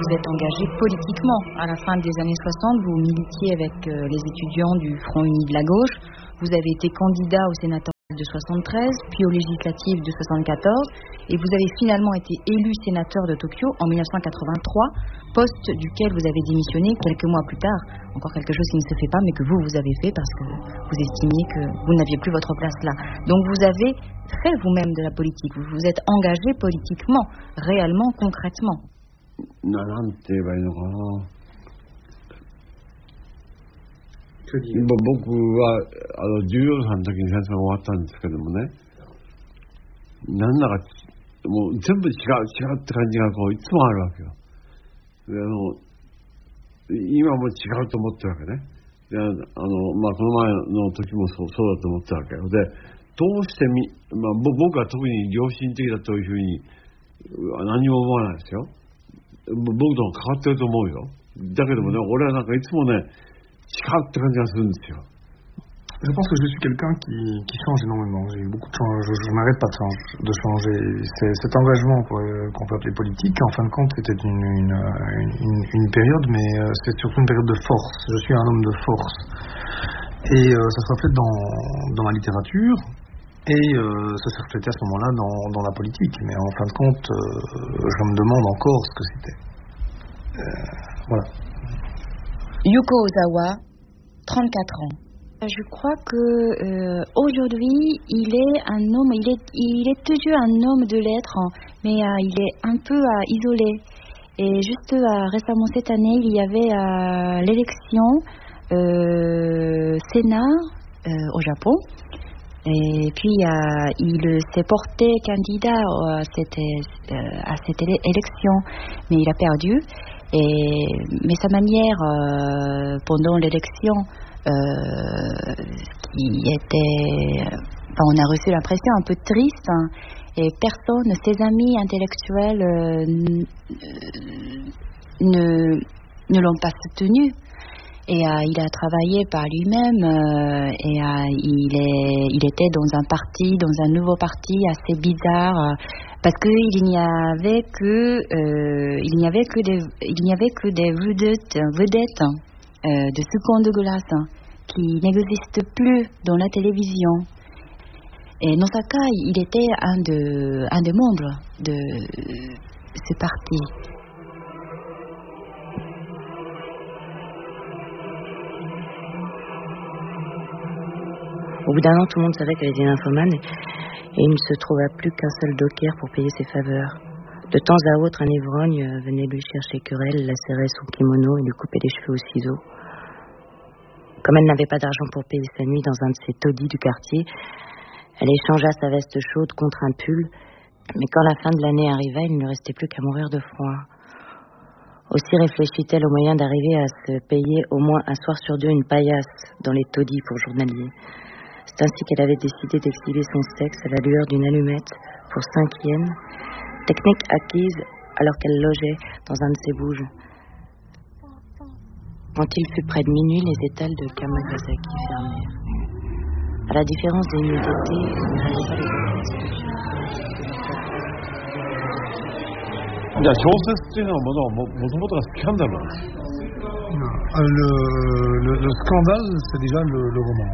vous êtes engagé politiquement. À la fin des années 60, vous militiez avec les étudiants du Front Uni de la Gauche. Vous avez été candidat au sénatorial de 73, puis aux législatives de 74, et vous avez finalement été élu sénateur de Tokyo en 1983, poste duquel vous avez démissionné quelques mois plus tard. Encore quelque chose qui ne se fait pas, mais que vous avez fait parce que vous estimiez que vous n'aviez plus votre place là. Donc vous avez fait vous-même de la politique, vous vous êtes engagé politiquement, réellement, concrètement. なんて言えばいいのかな。僕は14歳の時に戦争が終わったんですけどもね、なんだかもう全部違うって感じがいつもあるわけよ。で今も違うと思ってるわけね。でこの前の時もそうだと思ってたわけよ。でどうして僕は特に良心的だというふうに何も思わないですよ。僕とも変わってると思うよ。だけどもね、俺はなんかいつもね違うって感じがするんですよ。 Je pense que je suis quelqu'un qui change énormément. J'ai eu beaucoup de change. Je n'arrête pas de changer. Cet engagement qu'on peut appeler politique, en fin de compte, c'était une période, mais c'est surtout une période de force. Je suis un homme de force. Et ça se reflète dans la littérature, et ça se reflétait à ce moment-là dans la politique. Mais en fin de compte, je me demande encore ce que c'était. Voilà. Yuko Ozawa, 34 ans. Je crois que aujourd'hui, il est un homme, il est toujours un homme de lettres, mais il est un peu isolé. Et juste récemment cette année, il y avait l'élection Sénat au Japon. Et puis il s'est porté candidat à cette élection, mais il a perdu. Mais sa manière pendant l'élection, qui était, on a reçu l'impression un peu triste, et personne, ses amis intellectuels ne l'ont pas soutenu. Et il a travaillé par lui-même, et il était dans un parti, dans un nouveau parti assez bizarre, parce qu'il n'y avait que des vedettes de seconde glace qui n'existent plus dans la télévision. Et Nosaka, il était un des membres de ce parti. Au bout d'un an, tout le monde savait qu'elle était nymphomane, et il ne se trouva plus qu'un seul docker pour payer ses faveurs. De temps à autre, un ivrogne venait lui chercher querelle, lacérait son kimono et lui coupait les cheveux au ciseau. Comme elle n'avait pas d'argent pour payer sa nuit dans un de ces taudis du quartier, elle échangea sa veste chaude contre un pull, mais quand la fin de l'année arriva, il ne restait plus qu'à mourir de froid. Aussi réfléchit-elle au moyen d'arriver à se payer au moins un soir sur deux une paillasse dans les taudis pour journaliers. C'est ainsi qu'elle avait décidé d'exhiber son sexe à la lueur d'une allumette pour 5 yens, technique acquise alors qu'elle logeait dans un de ses bouges. Quand il fut près de minuit, les étals de Kamagasaki fermèrent. À la différence des nuits d'été, on ne voyait pas les constitutions. じゃあ小説っていうのはもともとがスキャンダルなんです。 Le scandale, c'est déjà le roman.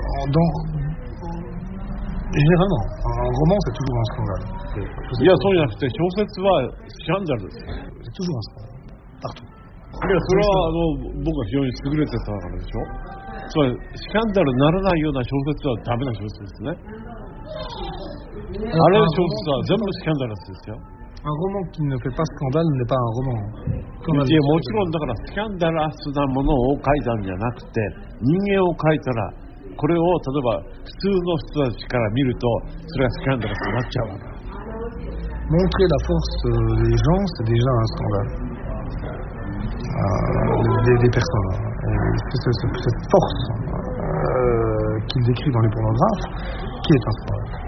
Généralement, un roman, c'est toujours un scandale. いや、そうじゃなくて小説はスキャンダルです。 C'est toujours un scandale. Partout. いや、それは僕は非常に優れてたからでしょ。つまりスキャンダルにならないような小説はダメな小説ですね。あれ小説は全部スキャンダルですよ。 Un roman qui ne fait pas scandale n'est pas un roman. いや、もちろんだからスキャンダラスなものを書いたんじゃなくて、人間を書いたらこれを例えば普通の人たちから見るとそれがスキャンダラスになっちゃうわけ。 Montrer la force des gens, c'est déjà un scandale. Des personnes. Cette force qu'il décrit dans les pornographes, qui est un scandale.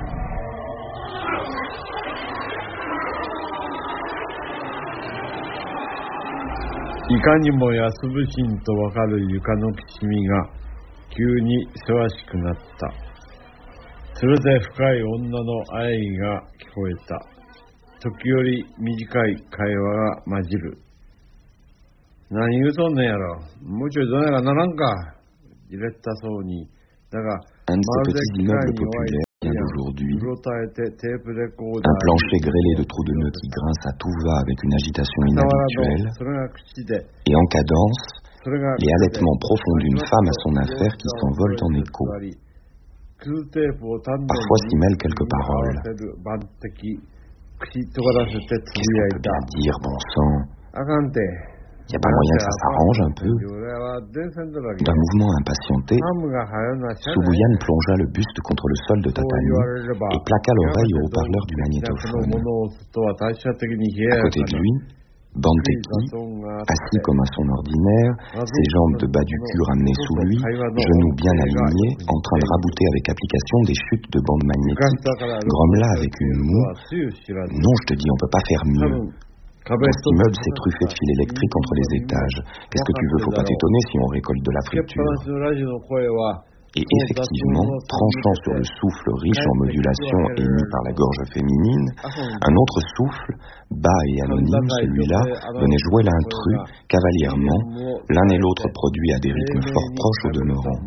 いかにも安物心とわかる床のきしみが急にせわしくなった。それで深い女の愛が聞こえた。時折短い会話が混じる。 何言うとんねんやろ。もうちょいどうやらならんか。入れたそうに。だが、 Un de ces petits immeubles populaires vient d'aujourd'hui. Un plancher grêlé de trous de nœuds qui grince à tout va avec une agitation inhabituelle. Et en cadence, les halètements profonds d'une femme à son affaire qui s'envolent en écho. Parfois s'y mêlent quelques paroles. Qu'est-ce qu'on peut bien dire, bon sang? Il n'y a pas moyen que ça s'arrange un peu? D'un mouvement impatienté, Subuyan plongea le buste contre le sol de tatami et plaqua l'oreille au haut-parleur du magnétophone. À côté de lui, Banteki, assis comme à son ordinaire, ses jambes de bas du cul ramenées sous lui, genoux bien alignés, en train de rabouter avec application des chutes de bandes magnétiques, grommela avec une moue. Non, je te dis, on peut pas faire mieux. Cet immeuble s'est truffé de fils électriques entre les étages. Qu'est-ce que tu veux? Faut pas t'étonner si on récolte de la friture. Et effectivement, tranchant sur le souffle riche en modulation émis par la gorge féminine, un autre souffle, bas et anonyme, celui-là, venait jouer l'intrus, cavalièrement, l'un et l'autre produits à des rythmes fort proches au demeurant.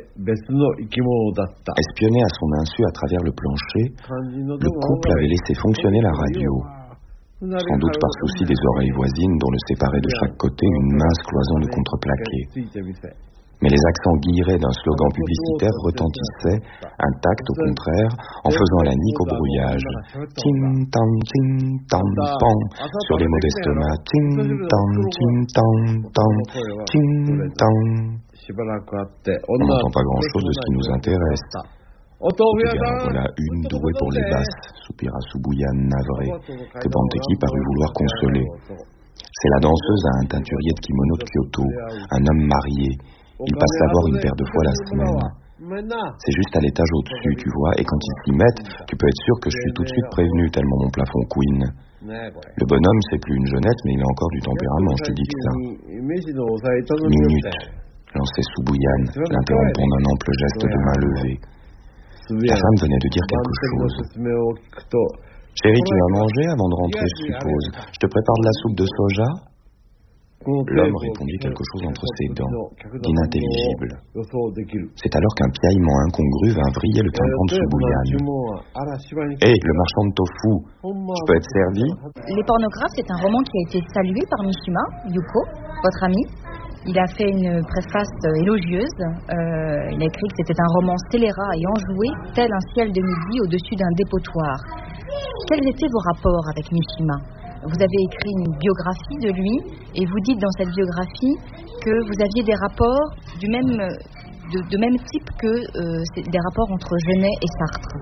Espionné à son insu à travers le plancher, le couple avait laissé fonctionner la radio. Sans doute par souci des oreilles voisines dont le séparait de chaque côté une mince cloison de contreplaqué. Mais les accents guillerés d'un slogan publicitaire retentissaient, intacts au contraire, en faisant la nique au brouillage. Ting tang ting tang tang sur les mots d'estomac. Ting tang ting tang tang ting tang. On n'entend pas grand-chose de ce qui nous intéresse. Eh bien, voilà une douée pour les basses, soupira Subuyan navré, que Banteki parut vouloir consoler. C'est la danseuse à un teinturier de kimono de Kyoto, un homme marié. Il passe la voir une paire de fois la semaine. C'est juste à l'étage au-dessus, tu vois, et quand ils s'y mettent, tu peux être sûr que je suis tout de suite prévenu, tellement mon plafond couine. Le bonhomme, c'est plus une jeunette, mais il a encore du tempérament, je te dis que ça. Minute, lançait Subuyan, l'interrompant d'un ample geste de main levée. La femme venait de dire quelque chose. Chérie, tu vas manger avant de rentrer, je suppose. Je te prépare de la soupe de soja? L'homme répondit quelque chose entre ses dents, d'inintelligible. C'est alors qu'un piaillement incongru vint vriller le tympan de Subuyan. Hé, le marchand de tofu, je peux être servi? Les pornographes, c'est un roman qui a été salué par Mishima, Yuko, votre ami. Il a fait une préface élogieuse. Il a écrit que c'était un roman scélérat et enjoué, tel un ciel de midi au-dessus d'un dépotoir. Quels étaient vos rapports avec Mishima? Vous avez écrit une biographie de lui et vous dites dans cette biographie que vous aviez des rapports de même type que des rapports entre Genet et Sartre.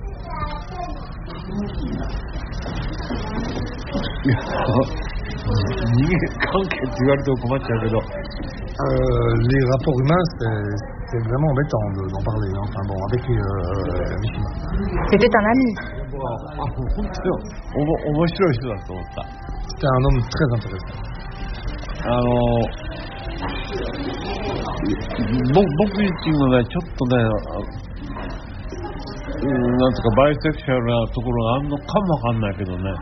Les rapports humains, c'est vraiment embêtant d'en parler. Enfin bon, avec Mishima. C'était un ami. C'était un homme très intéressant. 僕自身もね、ちょっとね、なんとかバイセクシャルなところがあるのかもわかんないけどね。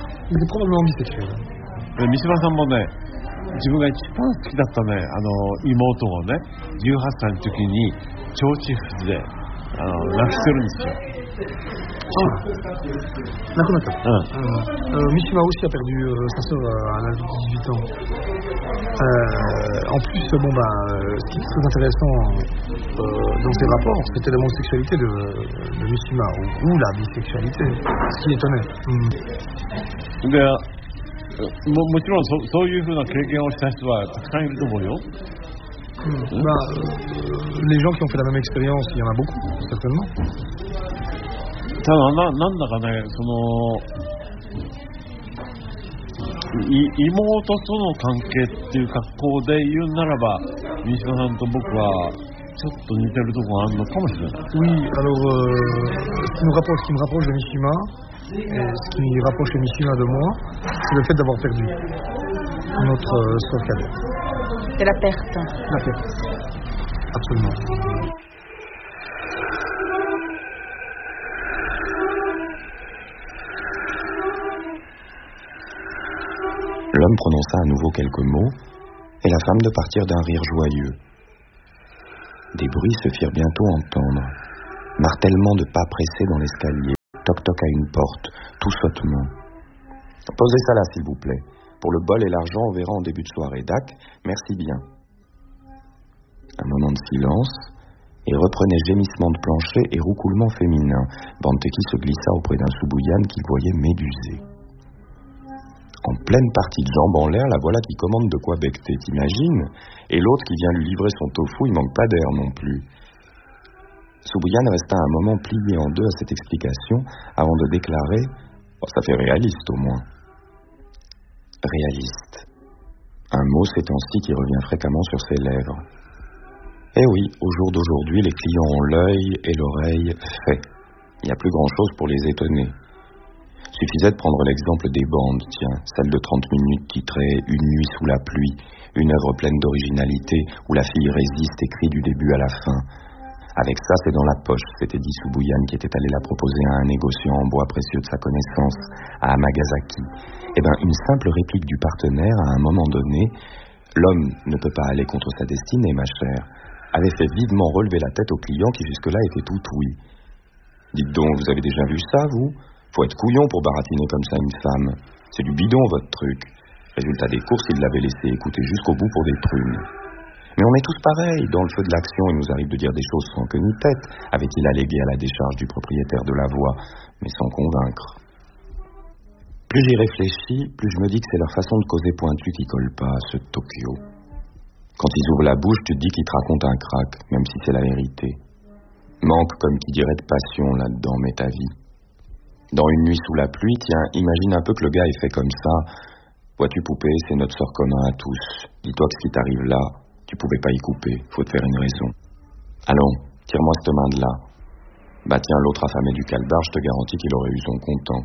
三島さんもね、自分が一番好きだったね、妹をね、18歳の時に腸チフスで亡くしてるんですよ。 Mishima aussi a perdu sa sœur à l'âge de 18 ans. En plus, ce qui est très intéressant dans ces rapports, c'était l'homosexualité de Mishima, ou la bisexualité, ce qui étonnait. もちろんそういうふうな経験をした人はたくさんいると思うよ。 Les gens qui ont fait la même expérience, il y en a beaucoup, certainement. ただなんだかね、妹との関係っていう格好で言うならば、三島さんと僕はちょっと似てるところがあるのかもしれない。 Oui, alors ce qui me rapproche de Mishima, et ce qui rapproche Mishima de moi, c'est le fait d'avoir perdu notre sœur cadette. C'est la perte. La perte, absolument. L'homme prononça à nouveau quelques mots, et la femme de partir d'un rire joyeux. Des bruits se firent bientôt entendre. Martèlement de pas pressés dans l'escalier, toc-toc à une porte, tout sottement. Posez ça là, s'il vous plaît. Pour le bol et l'argent, on verra en début de soirée. Dac, merci bien. Un moment de silence, et reprenait gémissement de plancher et roucoulement féminin. Banteki se glissa auprès d'un Soubouyane qu'il voyait médusé. En pleine partie de jambes en l'air, la voilà qui commande de quoi becter, t'imagines? Et l'autre qui vient lui livrer son tofu, il manque pas d'air non plus. Soubouyane resta un moment plié en deux à cette explication, avant de déclarer « ça fait réaliste au moins ». Réaliste. Un mot ces temps-ci qui revient fréquemment sur ses lèvres. Eh oui, au jour d'aujourd'hui, les clients ont l'œil et l'oreille faits. Il n'y a plus grand-chose pour les étonner. Suffisait de prendre l'exemple des bandes, tiens, celle de 30 minutes titrée « Une nuit sous la pluie », une œuvre pleine d'originalité où la fille résiste et crie du début à la fin. Avec ça, c'est dans la poche, s'était dit Soubouyane qui était allé la proposer à un négociant en bois précieux de sa connaissance, à Amagasaki. Eh bien, une simple réplique du partenaire, à un moment donné, l'homme ne peut pas aller contre sa destinée, ma chère, avait fait vivement relever la tête au client qui jusque-là était tout oui. Dites donc, vous avez déjà vu ça, vous? Faut être couillon pour baratiner comme ça une femme. C'est du bidon, votre truc. Résultat des courses, il l'avait laissé écouter jusqu'au bout pour des prunes. Mais on est tous pareils, dans le feu de l'action, il nous arrive de dire des choses sans queue ni tête, avait-il allégué à la décharge du propriétaire de la voie, mais sans convaincre. Plus j'y réfléchis, plus je me dis que c'est leur façon de causer pointue qui colle pas à ce Tokyo. Quand ils ouvrent la bouche, tu te dis qu'ils te racontent un crack, même si c'est la vérité. Manque, comme qui dirait, de passion là-dedans, mais ta vie. Dans Une nuit sous la pluie, tiens, imagine un peu que le gars ait fait comme ça. Vois-tu, poupée, c'est notre sort commun à tous. Dis-toi que ce qui t'arrive là, tu pouvais pas y couper, faut te faire une raison. Allons, tire-moi cette main de là. Bah tiens, l'autre affamé du calbar, je te garantis qu'il aurait eu son content.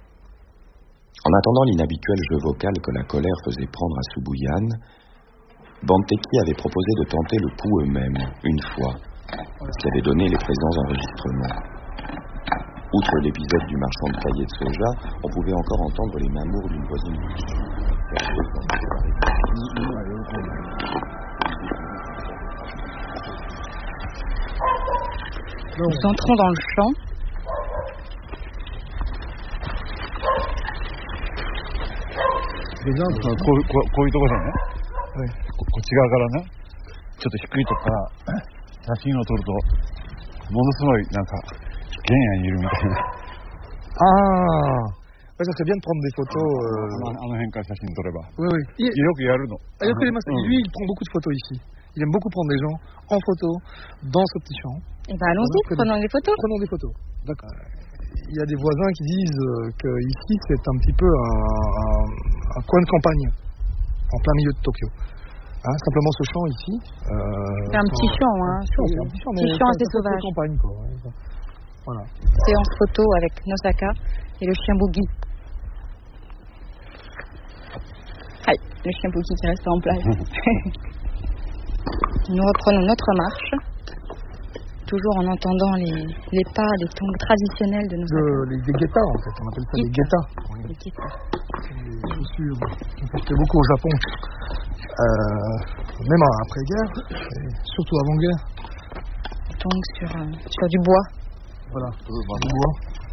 En attendant l'inhabituel jeu vocal que la colère faisait prendre à Soubouyane, Banteki avait proposé de tenter le coup eux-mêmes, une fois, ce qui avait donné les présents enregistrements. Outre l'épisode du marchand de cahiers de soja, on pouvait encore entendre les mamours d'une voisine du dessus. Nous entrons dans le champ. Déjà, こういうところね、こっち側からね、ちょっと低いとか写真を撮るとものすごいなんか原野にいるみたいな。 Ça serait bien de prendre des photos. あの辺から写真撮れば。 Oui, oui. よくやるの。 よくやります。Lui, il prend beaucoup de photos ici. Il aime beaucoup prendre des gens en photo dans ce petit champ. Eh ben allons-y, prenons des photos. Prenons des photos. D'accord. Il y a des voisins qui disent que ici c'est un petit peu un coin de campagne, en plein milieu de Tokyo. Hein, simplement ce champ ici. C'est un petit champ, hein. Un petit champ assez sauvage. Campagne, quoi. Voilà. Séance photo avec Nosaka et le chien Boogie. Aïe, le chien Boogie qui reste en place. Nous reprenons notre marche, toujours en entendant les pas, les tongs traditionnels de Nosaka. Des guettas en fait, on appelle ça des guettas. Les guettas. Les chaussures qu'on portait beaucoup au Japon, même après-guerre, et surtout avant-guerre. Tongs sur du bois. Voilà, du bois.